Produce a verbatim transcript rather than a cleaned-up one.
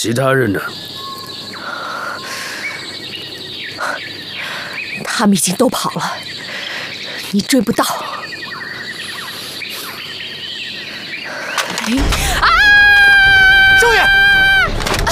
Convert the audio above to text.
其他人呢？ 他们已经都跑了，你追不到。哎啊！ 少爷。